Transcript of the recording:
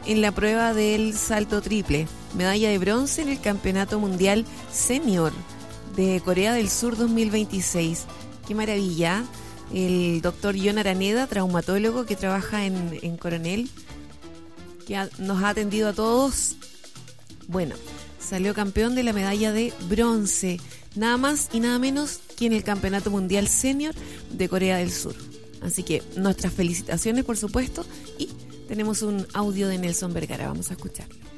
en la prueba del salto triple. Medalla de bronce en el Campeonato Mundial Senior de Corea del Sur 2026. ¡Qué maravilla! El doctor John Araneda, traumatólogo que trabaja en Coronel, que nos ha atendido a todos. Bueno, salió campeón de la medalla de bronce, nada más y nada menos que en el Campeonato Mundial Senior de Corea del Sur. Así que nuestras felicitaciones, por supuesto, y tenemos un audio de Nelson Vergara, vamos a escucharlo.